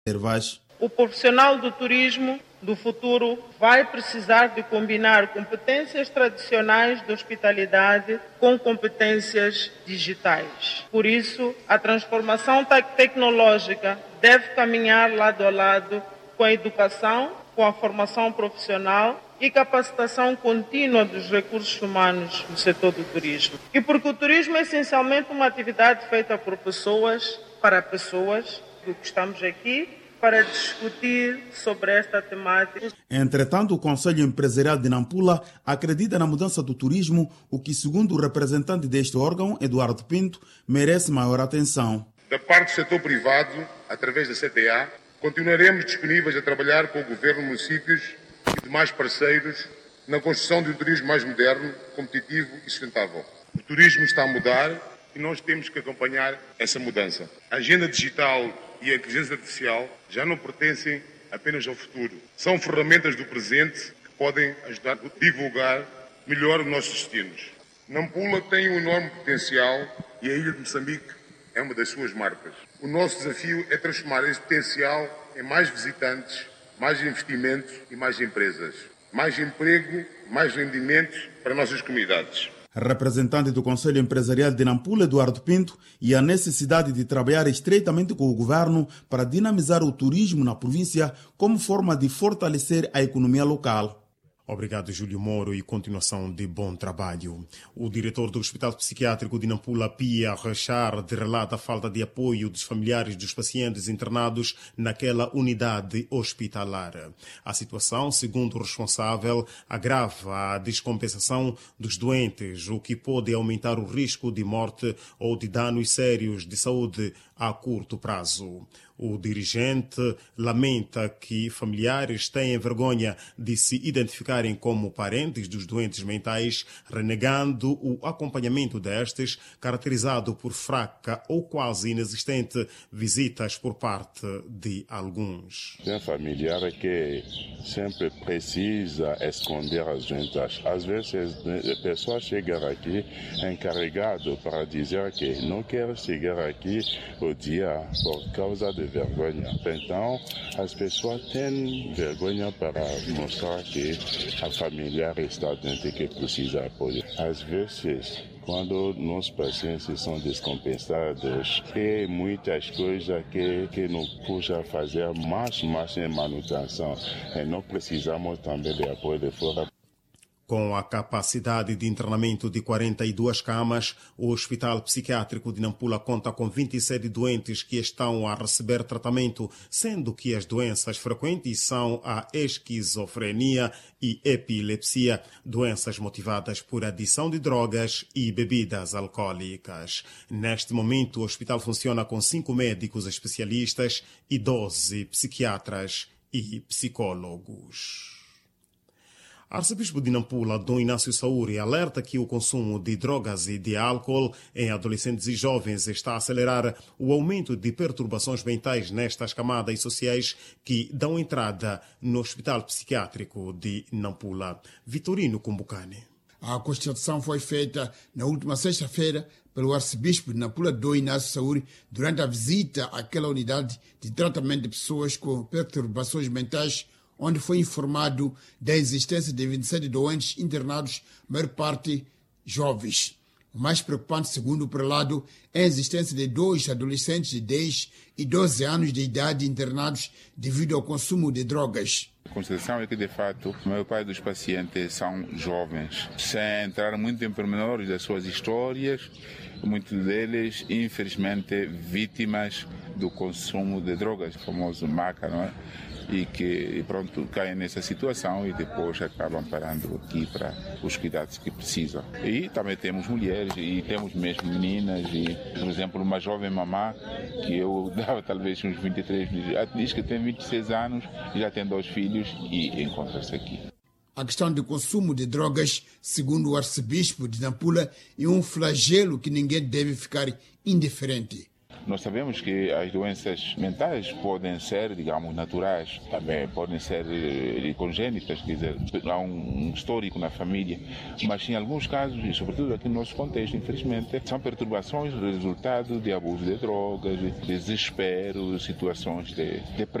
reservas. O profissional do turismo do futuro vai precisar de combinar competências tradicionais de hospitalidade com competências digitais. Por isso, a transformação tecnológica deve caminhar lado a lado com a educação, com a formação profissional e capacitação contínua dos recursos humanos no setor do turismo. E porque o turismo é essencialmente uma atividade feita por pessoas, para pessoas, do que estamos aqui, para discutir sobre esta temática. Entretanto, o Conselho Empresarial de Nampula acredita na mudança do turismo, o que, segundo o representante deste órgão, Eduardo Pinto, merece maior atenção. Da parte do setor privado, através da CTA, continuaremos disponíveis a trabalhar com o Governo, municípios e demais parceiros na construção de um turismo mais moderno, competitivo e sustentável. O turismo está a mudar e nós temos que acompanhar essa mudança. A agenda digital e a inteligência artificial já não pertencem apenas ao futuro. São ferramentas do presente que podem ajudar a divulgar melhor os nossos destinos. Nampula tem um enorme potencial e a ilha de Moçambique é uma das suas marcas. O nosso desafio é transformar esse potencial em mais visitantes, mais investimento e mais empresas. Mais emprego, mais rendimento para nossas comunidades. Representante do Conselho Empresarial de Nampula, Eduardo Pinto, e a necessidade de trabalhar estreitamente com o governo para dinamizar o turismo na província como forma de fortalecer a economia local. Obrigado, Júlio Moro, e continuação de bom trabalho. O diretor do Hospital Psiquiátrico de Nampula, Pia Richard, relata a falta de apoio dos familiares dos pacientes internados naquela unidade hospitalar. A situação, segundo o responsável, agrava a descompensação dos doentes, o que pode aumentar o risco de morte ou de danos sérios de saúde a curto prazo. O dirigente lamenta que familiares têm vergonha de se identificarem como parentes dos doentes mentais, renegando o acompanhamento destes, caracterizado por fraca ou quase inexistente visitas por parte de alguns. Tem familiar que sempre precisa esconder as doenças. Às vezes a pessoa chega aqui encarregado para dizer que não quer chegar aqui o dia por causa de vergonha. Então, as pessoas têm vergonha para mostrar que a familiar está dentro e que precisa apoio. Às vezes, quando nossos pacientes são descompensados, tem muitas coisas que não puxa fazer mais em manutenção. E não precisamos também de apoio de fora. Com a capacidade de internamento de 42 camas, o Hospital Psiquiátrico de Nampula conta com 27 doentes que estão a receber tratamento, sendo que as doenças frequentes são a esquizofrenia e epilepsia, doenças motivadas por adição de drogas e bebidas alcoólicas. Neste momento, o hospital funciona com 5 médicos especialistas e 12 psiquiatras e psicólogos. Arcebispo de Nampula, Dom Inácio Saúri, alerta que o consumo de drogas e de álcool em adolescentes e jovens está a acelerar o aumento de perturbações mentais nestas camadas sociais que dão entrada no Hospital Psiquiátrico de Nampula. Vitorino Kumbucane. A constatação foi feita na última sexta-feira pelo arcebispo de Nampula, Dom Inácio Saúri, durante a visita àquela unidade de tratamento de pessoas com perturbações mentais, onde foi informado da existência de 27 doentes internados, maior parte jovens. O mais preocupante, segundo o prelado, é a existência de 2 adolescentes de 10 e 12 anos de idade internados devido ao consumo de drogas. A constatação é que, de fato, a maior parte dos pacientes são jovens, sem entrar muito em pormenores das suas histórias, muitos deles, infelizmente, vítimas do consumo de drogas, o famoso maca, não é? E que, pronto, caem nessa situação e depois acabam parando aqui para os cuidados que precisam. E também temos mulheres e temos mesmo meninas e, por exemplo, uma jovem mamã que eu dava talvez uns 23 anos, diz que tem 26 anos e já tem 2 filhos e encontra-se aqui. A questão do consumo de drogas, segundo o arcebispo de Nampula, é um flagelo que ninguém deve ficar indiferente. Nós sabemos que as doenças mentais podem ser, digamos, naturais, também podem ser congênitas, quer dizer, há um histórico na família, mas em alguns casos, e sobretudo aqui no nosso contexto, infelizmente, são perturbações resultado de abuso de drogas, de desespero, situações de depressão.